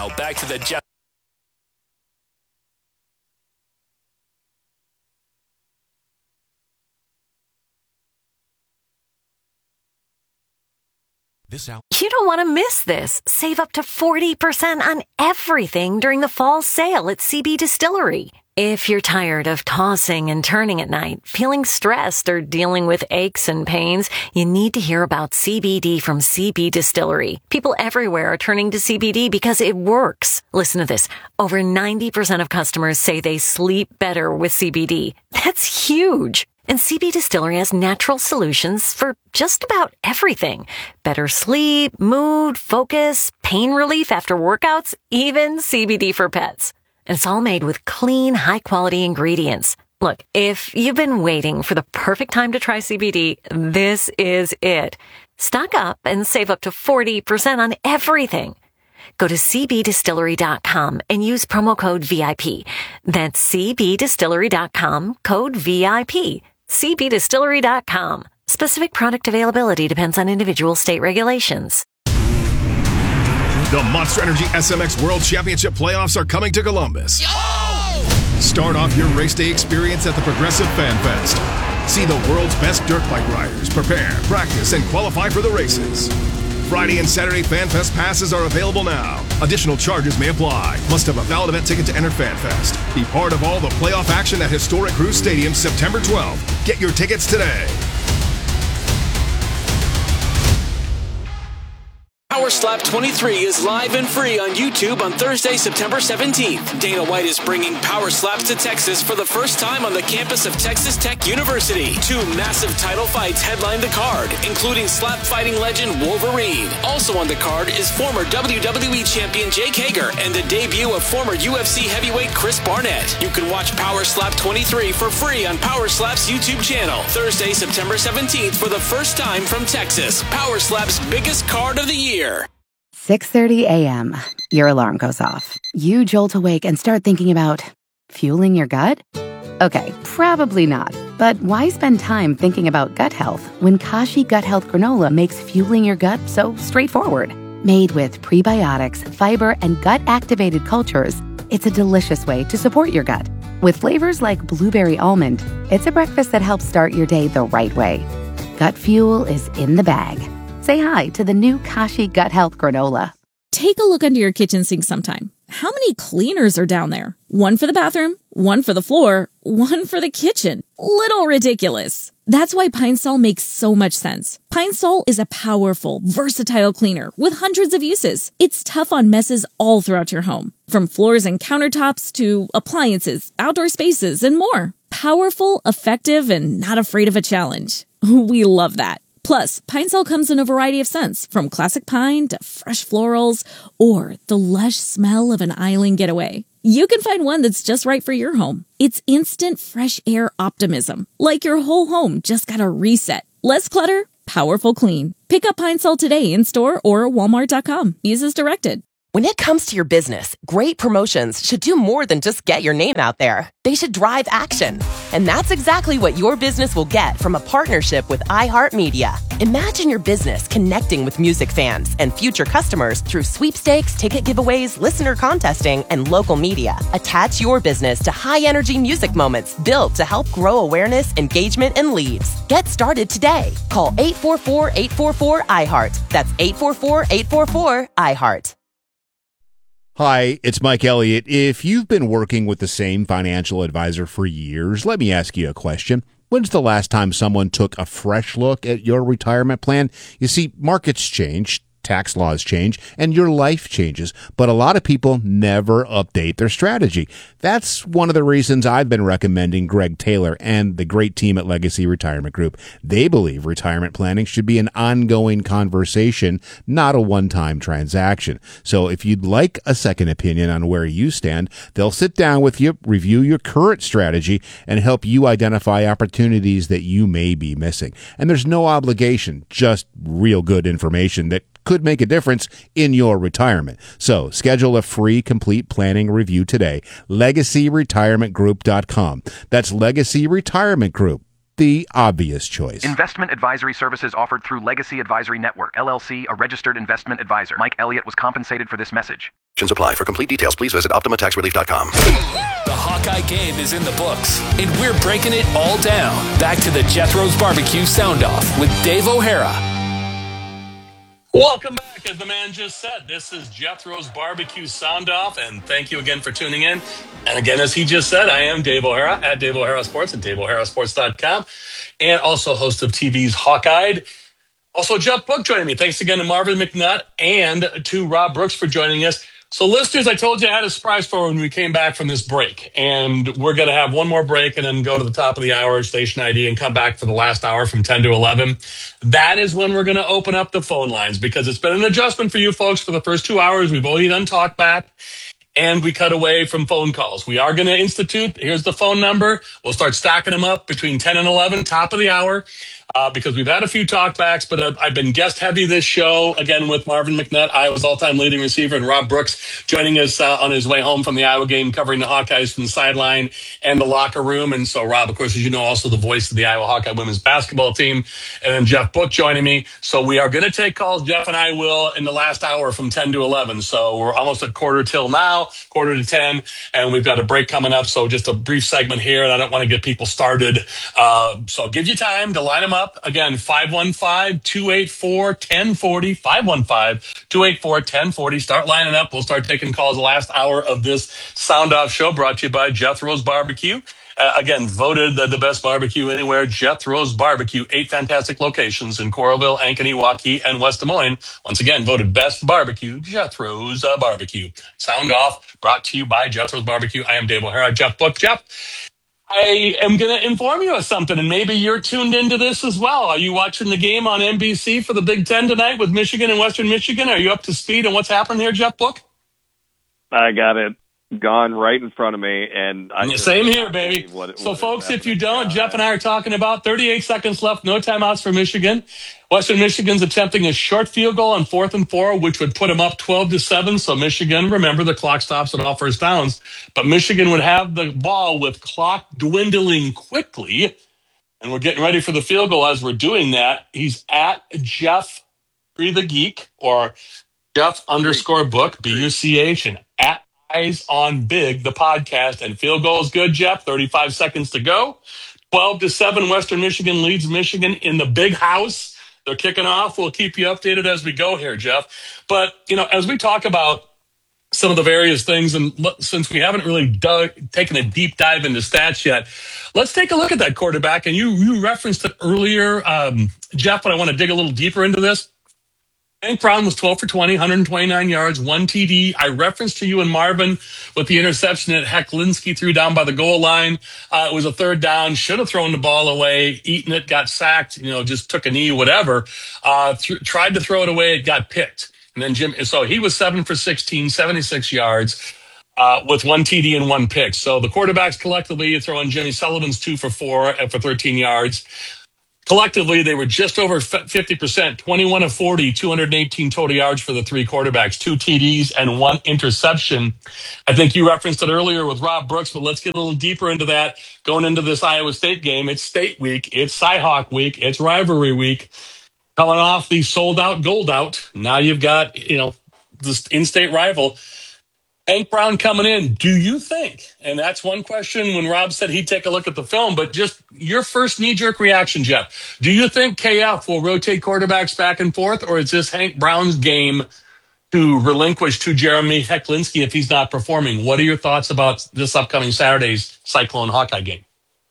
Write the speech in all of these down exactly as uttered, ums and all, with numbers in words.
Now, back to the Jeff. This out. You don't want to miss this. Save up to forty percent on everything during the fall sale at C B Distillery. If you're tired of tossing and turning at night, feeling stressed, or dealing with aches and pains, you need to hear about C B D from C B Distillery. People everywhere are turning to C B D because it works. Listen to this. Over ninety percent of customers say they sleep better with C B D. That's huge. And C B Distillery has natural solutions for just about everything. Better sleep, mood, focus, pain relief after workouts, even C B D for pets. And it's all made with clean, high-quality ingredients. Look, if you've been waiting for the perfect time to try C B D, this is it. Stock up and save up to forty percent on everything. Go to c b distillery dot com and use promo code V I P. That's c b distillery dot com, code V I P. c b distillery dot com. Specific product availability depends on individual state regulations. The Monster Energy S M X World Championship playoffs are coming to Columbus. Yo! Start off your race day experience at the Progressive Fan Fest. See the world's best dirt bike riders prepare, practice, and qualify for the races. Friday and Saturday Fan Fest passes are available now. Additional charges may apply. Must have a valid event ticket to enter Fan Fest. Be part of all the playoff action at historic Cruise Stadium September twelfth. Get your tickets today. Power Slap twenty-three is live and free on YouTube on Thursday, September seventeenth. Dana White is bringing Power Slaps to Texas for the first time on the campus of Texas Tech University. Two massive title fights headline the card, including slap fighting legend Wolverine. Also on the card is former W W E champion Jake Hager and the debut of former U F C heavyweight Chris Barnett. You can watch Power Slap twenty-three for free on Power Slap's YouTube channel. Thursday, September seventeenth for the first time from Texas. Power Slap's biggest card of the year. six thirty a.m. Your alarm goes off. You jolt awake and start thinking about fueling your gut? Okay, probably not. But why spend time thinking about gut health when Kashi Gut Health Granola makes fueling your gut so straightforward? Made with prebiotics, fiber, and gut-activated cultures, it's a delicious way to support your gut. With flavors like blueberry almond, it's a breakfast that helps start your day the right way. Gut fuel is in the bag. Say hi to the new Kashi Gut Health Granola. Take a look under your kitchen sink sometime. How many cleaners are down there? One for the bathroom, one for the floor, one for the kitchen. Little ridiculous. That's why Pine Sol makes so much sense. Pine Sol is a powerful, versatile cleaner with hundreds of uses. It's tough on messes all throughout your home, from floors and countertops to appliances, outdoor spaces, and more. Powerful, effective, and not afraid of a challenge. We love that. Plus, Pine Sol comes in a variety of scents, from classic pine to fresh florals, or the lush smell of an island getaway. You can find one that's just right for your home. It's instant fresh air optimism, like your whole home just got a reset. Less clutter, powerful clean. Pick up Pine Sol today in store or walmart dot com. Use as directed. When it comes to your business, great promotions should do more than just get your name out there. They should drive action. And that's exactly what your business will get from a partnership with iHeartMedia. Imagine your business connecting with music fans and future customers through sweepstakes, ticket giveaways, listener contesting, and local media. Attach your business to high-energy music moments built to help grow awareness, engagement, and leads. Get started today. Call eight four four, eight four four, I heart. That's eight four four, eight four four, I heart. Hi, it's Mike Elliott. If you've been working with the same financial advisor for years, let me ask you a question. When's the last time someone took a fresh look at your retirement plan? You see, markets change, tax laws change, and your life changes, but a lot of people never update their strategy. That's one of the reasons I've been recommending Greg Taylor and the great team at Legacy Retirement Group. They believe retirement planning should be an ongoing conversation, not a one-time transaction. So if you'd like a second opinion on where you stand, they'll sit down with you, review your current strategy, and help you identify opportunities that you may be missing. And there's no obligation, just real good information that could make a difference in your retirement. So schedule a free complete planning review today. legacy retirement group dot com. That's Legacy Retirement Group, the obvious choice. Investment advisory services offered through Legacy Advisory Network, L L C, a registered investment advisor. Mike Elliott was compensated for this message. apply. For complete details, please visit Optima Tax Relief dot com. The Hawkeye game is in the books, and we're breaking it all down. Back to the Jethro's Barbecue Sound Off with Dave O'Hara. Welcome back. As the man just said, this is Jethro's Barbecue Sound Off, and thank you again for tuning in. And again, as he just said, I am Dave O'Hara at Dave O'Hara Sports at Dave O'Hara Sports dot com, and also host of T V's Hawkeye. Also, Jeff Book joining me. Thanks again to Marvin McNutt and to Rob Brooks for joining us. So, listeners, I told you I had a surprise for when we came back from this break. And we're going to have one more break and then go to the top of the hour, station I D, and come back for the last hour from ten to eleven. That is when we're going to open up the phone lines, because it's been an adjustment for you folks for the first two hours. We've only done talk back, and we cut away from phone calls. We are going to institute. Here's the phone number. We'll start stacking them up between ten and eleven, top of the hour. Uh, because we've had a few talkbacks, but I've, I've been guest heavy this show, again, with Marvin McNutt, Iowa's all-time leading receiver, and Rob Brooks joining us uh, on his way home from the Iowa game, covering the Hawkeyes from the sideline and the locker room. And so Rob, of course, as you know, also the voice of the Iowa Hawkeye women's basketball team, and then Jeff Book joining me. So we are going to take calls, Jeff and I will, in the last hour from ten to eleven. So we're almost at quarter till now, quarter to ten, and we've got a break coming up. So just a brief segment here, and I don't want to get people started. Uh, so I'll give you time to line them up. Again, five one five, two eight four, one zero four zero, five one five, two eight four, one zero four zero. Start lining up. We'll start taking calls the last hour of this Sound Off show, brought to you by Jethro's Barbecue. Uh, again, voted the, the best barbecue anywhere, Jethro's Barbecue. Eight fantastic locations in Coralville, Ankeny, Waukee, and West Des Moines. Once again, voted best barbecue, Jethro's uh, Barbecue. Sound Off, brought to you by Jethro's Barbecue. I am Dave O'Hara. Jeff Book. Jeff, I am going to inform you of something, and maybe you're tuned into this as well. Are you watching the game on N B C for the Big Ten tonight with Michigan and Western Michigan? Are you up to speed on what's happening here, Jeff Book? I got it gone right in front of me, and I same here, baby. What, so, what folks, if you don't, Jeff and I are talking about thirty-eight seconds left, no timeouts for Michigan. Western Michigan's attempting a short field goal on fourth and four, which would put them up twelve to seven. So Michigan, remember, the clock stops at all first downs, but Michigan would have the ball with clock dwindling quickly, and we're getting ready for the field goal as we're doing that. He's at Jeff Free the Geek, or Jeff underscore Book, B U C H, and at Eyes on Big, the podcast. And field goal is good, Jeff. thirty-five seconds to go. twelve to seven, Western Michigan leads Michigan in the big house. They're kicking off. We'll keep you updated as we go here, Jeff. But, you know, as we talk about some of the various things, and since we haven't really dug, taken a deep dive into stats yet, let's take a look at that quarterback. And you, you referenced it earlier, um, Jeff, but I want to dig a little deeper into this. Hank Brown was twelve for twenty, one hundred twenty-nine yards, one T D. I referenced to you and Marvin with the interception that Hecklinski threw down by the goal line. Uh, it was a third down, should have thrown the ball away, eaten it, got sacked, you know, just took a knee, whatever. Uh, th- tried to throw it away, it got picked. And then Jim, so he was seven for sixteen, seventy-six yards. Uh, with one T D and one pick. So the quarterbacks collectively, you throw in Jimmy Sullivan's two for four for thirteen yards. Collectively, they were just over fifty percent, twenty-one of forty, two hundred eighteen total yards for the three quarterbacks, two T Ds and one interception. I think you referenced it earlier with Rob Brooks, but let's get a little deeper into that. Going into this Iowa State game, it's State Week, it's Cyhawk Week, it's Rivalry Week. Coming off the sold-out Gold Out, now you've got, you know, this in-state rival. Hank Brown coming in, do you think, and that's one question when Rob said he'd take a look at the film, but just your first knee-jerk reaction, Jeff, do you think K F will rotate quarterbacks back and forth, or is this Hank Brown's game to relinquish to Jeremy Hecklinski if he's not performing? What are your thoughts about this upcoming Saturday's Cyclone Hawkeye game?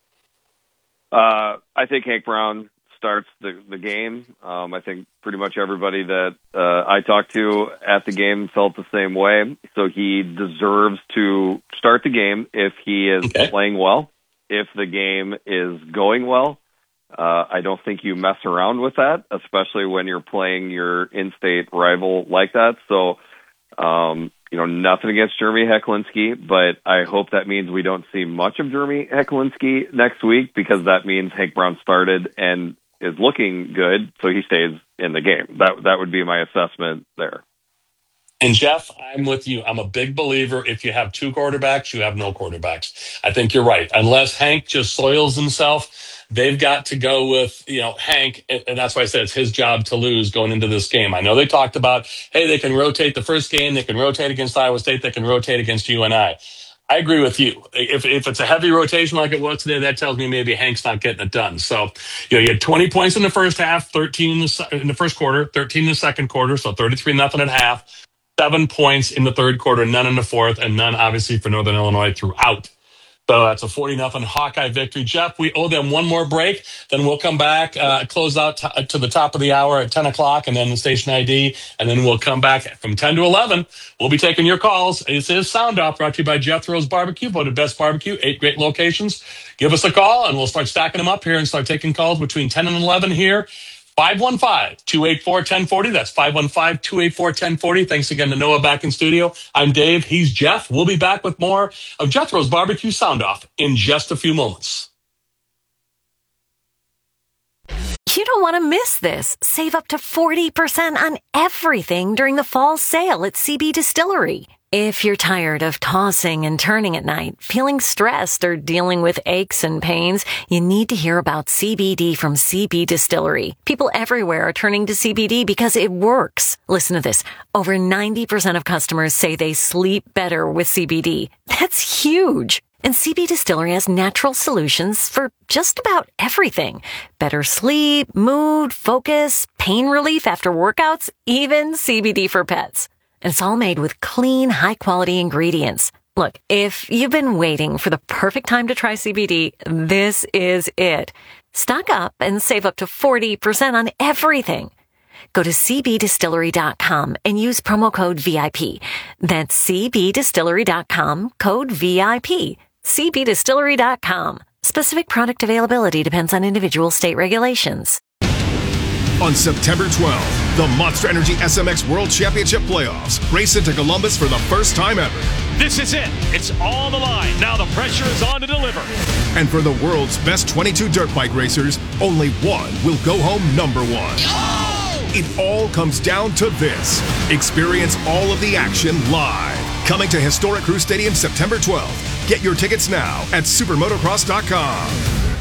Uh, I think Hank Brown starts the, the game. Um, I think pretty much everybody that uh, I talked to at the game felt the same way. So he deserves to start the game if he is okay. playing well, if the game is going well. Uh, I don't think you mess around with that, especially when you're playing your in-state rival like that. So, um, you know, nothing against Jeremy Hecklinski, but I hope that means we don't see much of Jeremy Hecklinski next week, because that means Hank Brown started and is looking good, so he stays in the game. That that would be my assessment there. And Jeff, I'm with you. I'm a big believer. If you have two quarterbacks, you have no quarterbacks. I think you're right. Unless Hank just soils himself, they've got to go with, you know, Hank. And and that's why I said it's his job to lose going into this game. I know they talked about, hey, they can rotate the first game. They can rotate against Iowa State. They can rotate against U N I. I agree with you. If if it's a heavy rotation like it was today, that tells me maybe Hank's not getting it done. So, you know, you had twenty points in the first half, thirteen in the, se- in the first quarter, thirteen in the second quarter, so thirty-three nothing at half. Seven points in the third quarter, none in the fourth, and none obviously for Northern Illinois throughout. So that's a forty nothing Hawkeye victory. Jeff, we owe them one more break. Then we'll come back, uh, close out t- to the top of the hour at ten o'clock, and then the station I D. And then we'll come back from ten to eleven. We'll be taking your calls. This is Sound Off, brought to you by Jethro's Barbecue, voted best barbecue, eight great locations. Give us a call, and we'll start stacking them up here and start taking calls between ten and eleven here. five one five, two eight four, one zero four zero. That's five one five, two eight four, one zero four zero. Thanks again to Noah back in studio. I'm Dave. He's Jeff. We'll be back with more of Jethro's Barbecue Sound Off in just a few moments. You don't want to miss this. Save up to forty percent on everything during the fall sale at C B Distillery. If you're tired of tossing and turning at night, feeling stressed, or dealing with aches and pains, you need to hear about C B D from C B Distillery. People everywhere are turning to C B D because it works. Listen to this. Over ninety percent of customers say they sleep better with C B D. That's huge. And C B Distillery has natural solutions for just about everything. Better sleep, mood, focus, pain relief after workouts, even C B D for pets. And it's all made with clean, high-quality ingredients. Look, if you've been waiting for the perfect time to try C B D, this is it. Stock up and save up to forty percent on everything. Go to c b distillery dot com and use promo code V I P. That's c b distillery dot com, code V I P. c b distillery dot com. Specific product availability depends on individual state regulations. On September twelfth, the Monster Energy S M X World Championship Playoffs race into Columbus for the first time ever. This is it. It's all on the line. Now the pressure is on to deliver. And for the world's best twenty-two dirt bike racers, only one will go home number one. Oh! It all comes down to this. Experience all of the action live. Coming to historic Crew Stadium September twelfth. Get your tickets now at supermotocross dot com.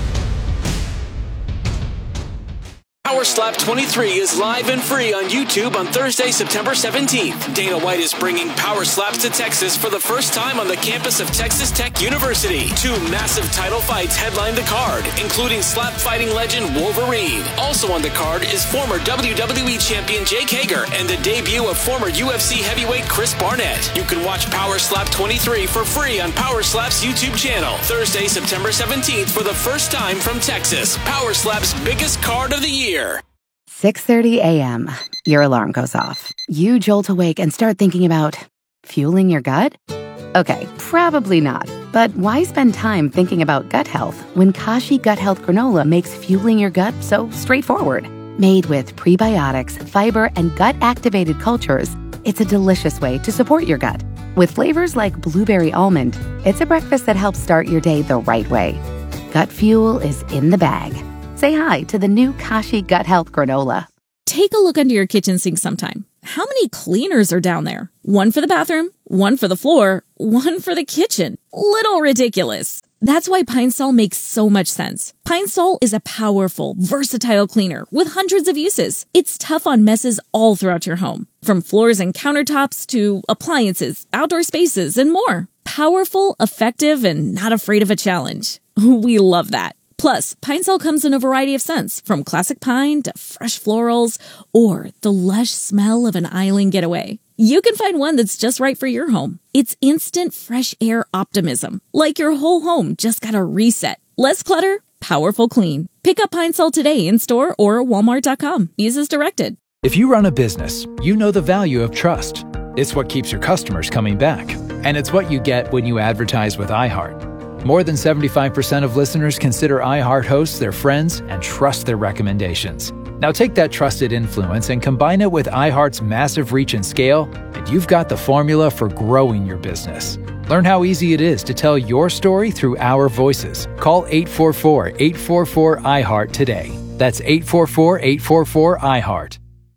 Power Slap twenty-three is live and free on YouTube on Thursday, September seventeenth. Dana White is bringing Power Slaps to Texas for the first time on the campus of Texas Tech University. Two massive title fights headline the card, including slap fighting legend Wolverine. Also on the card is former W W E champion Jake Hager and the debut of former U F C heavyweight Chris Barnett. You can watch Power Slap twenty-three for free on Power Slap's YouTube channel. Thursday, September seventeenth for the first time from Texas. Power Slap's biggest card of the year. six thirty a.m. Your alarm goes off. You jolt awake and start thinking about fueling your gut? Okay, probably not. But why spend time thinking about gut health when Kashi Gut Health Granola makes fueling your gut so straightforward? Made with prebiotics, fiber, and gut-activated cultures, it's a delicious way to support your gut. With flavors like blueberry almond, it's a breakfast that helps start your day the right way. Gut fuel is in the bag. Say hi to the new Kashi Gut Health Granola. Take a look under your kitchen sink sometime. How many cleaners are down there? One for the bathroom, one for the floor, one for the kitchen. Little ridiculous. That's why Pine Sol makes so much sense. Pine Sol is a powerful, versatile cleaner with hundreds of uses. It's tough on messes all throughout your home, from floors and countertops to appliances, outdoor spaces, and more. Powerful, effective, and not afraid of a challenge. We love that. Plus, Pine Sol comes in a variety of scents, from classic pine to fresh florals, or the lush smell of an island getaway. You can find one that's just right for your home. It's instant fresh air optimism, like your whole home just got a reset. Less clutter, powerful clean. Pick up Pine Sol today in store or walmart dot com. Use as directed. If you run a business, you know the value of trust. It's what keeps your customers coming back, and it's what you get when you advertise with iHeart. More than seventy-five percent of listeners consider iHeart hosts their friends and trust their recommendations. Now take that trusted influence and combine it with iHeart's massive reach and scale, and you've got the formula for growing your business. Learn how easy it is to tell your story through our voices. Call eight four four, eight four four, iHeart today. That's eight four four, eight four four, iHeart.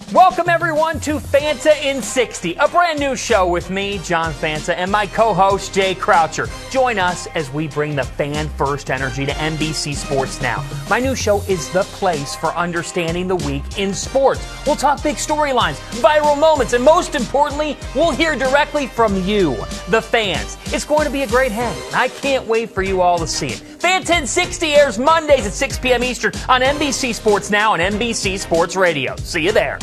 Welcome, everyone, to Fanta in sixty, a brand new show with me, John Fanta, and my co-host, Jay Croucher. Join us as we bring the fan-first energy to N B C Sports Now. My new show is the place for understanding the week in sports. We'll talk big storylines, viral moments, and most importantly, we'll hear directly from you, the fans. It's going to be a great hang, and I can't wait for you all to see it. Fanta in sixty airs Mondays at six p.m. Eastern on N B C Sports Now and N B C Sports Radio. See you there.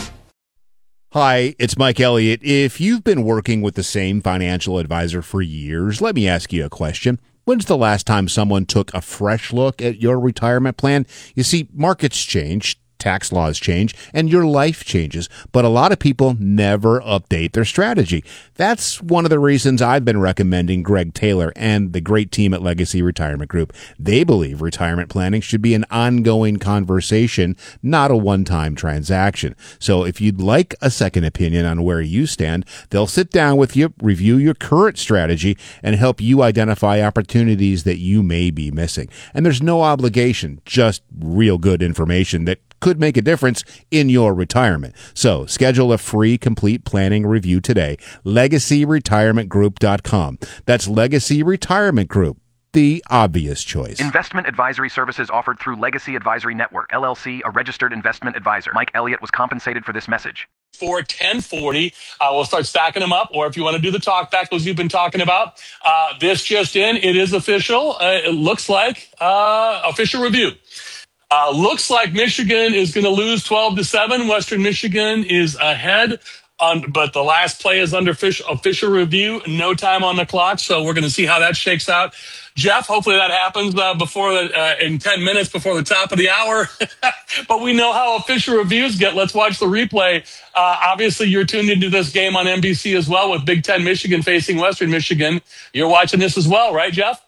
Hi, it's Mike Elliott. If you've been working with the same financial advisor for years, let me ask you a question. When's the last time someone took a fresh look at your retirement plan? You see, markets change, tax laws change, and your life changes, but a lot of people never update their strategy. That's one of the reasons I've been recommending Greg Taylor and the great team at Legacy Retirement Group. They believe retirement planning should be an ongoing conversation, not a one-time transaction. So if you'd like a second opinion on where you stand, they'll sit down with you, review your current strategy, and help you identify opportunities that you may be missing. And there's no obligation, just real good information that could make a difference in your retirement. So schedule a free complete planning review today. legacy retirement group dot com. That's Legacy Retirement Group, the obvious choice. Investment advisory services offered through Legacy Advisory Network, L L C, a registered investment advisor. Mike Elliott was compensated for this message. For ten forty, uh, we'll start stacking them up, or if you want to do the talk back, as you've been talking about, uh, this just in, it is official. Uh, it looks like uh, official review. Uh, looks like Michigan is going to lose twelve to seven. Western Michigan is ahead, on, but the last play is under official, official review. No time on the clock, so we're going to see how that shakes out. Jeff, hopefully that happens uh, before the, uh, in ten minutes before the top of the hour. But we know how official reviews get. Let's watch the replay. Uh, obviously, you're tuned into this game on N B C as well with Big Ten Michigan facing Western Michigan. You're watching this as well, right, Jeff?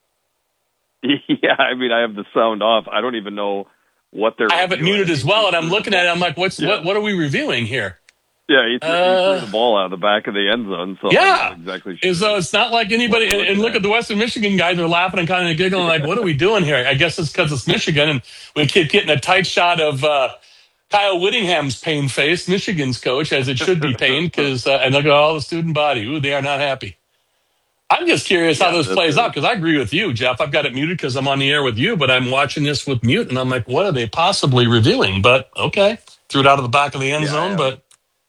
Yeah, I mean, I have the sound off. I don't even know what they're. I have it muted as well, and I'm looking at it. I'm like, "What's yeah. what? What are we reviewing here?" Yeah, he threw, uh, he threw the ball out of the back of the end zone. So yeah, I'm not exactly sure. Is uh, it's not like anybody. And, and look at the Western Michigan guys; they're laughing and kind of giggling, like, "What are we doing here?" I guess it's because it's Michigan, and we keep getting a tight shot of uh, Kyle Whittingham's pain face, Michigan's coach, as it should be pained, because uh, and look at all the student body. Ooh, they are not happy. I'm just curious how yeah, this plays out, because I agree with you, Jeff. I've got it muted because I'm on the air with you, but I'm watching this with mute, and I'm like, what are they possibly reviewing? But, okay, threw it out of the back of the end yeah, zone, but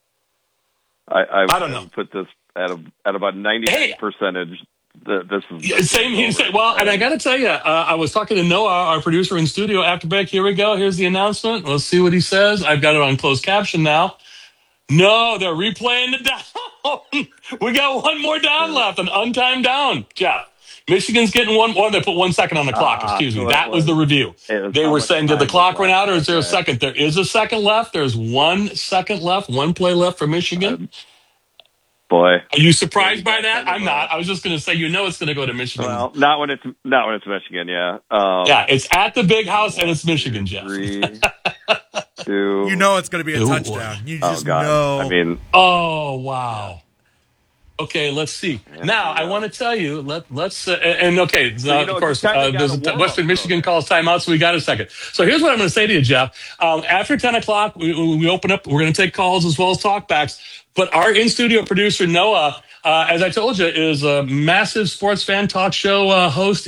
I, I, I don't know. Put this at, a, at about ninety hey, percentage. The, this is yeah, same. He said, well, and I got to tell you, uh, I was talking to Noah, our producer in studio, after break. Here we go. Here's the announcement. Let's see what he says. I've got it on closed caption now. No, they're replaying the down. We got one more down left, an untimed down, Jeff. Michigan's getting one more. They put one second on the clock. Uh, Excuse me. That was the review. Was they were saying, did the clock run out, or is there a second? There is a second left. There's one second left, one play left for Michigan. Boy, are you surprised by that? I'm not. I was just going to say, you know, it's going to go to Michigan. Well, not when it's not when it's Michigan. Yeah. Um, yeah, it's at the big house, and it's Michigan, Jeff. Three, two, you know it's going to be a Ooh, touchdown. You oh, just God. know. I mean, oh wow. Okay, let's see. Yeah, now, yeah. I want to tell you, let, let's, uh, and okay, so, uh, you know, of course, uh, there's a, Western Michigan calls timeout, so we got a second. So here's what I'm going to say to you, Jeff. Um, after ten o'clock, we, we open up, we're going to take calls as well as talkbacks, but our in-studio producer, Noah, uh, as I told you, is a massive sports fan talk show uh, host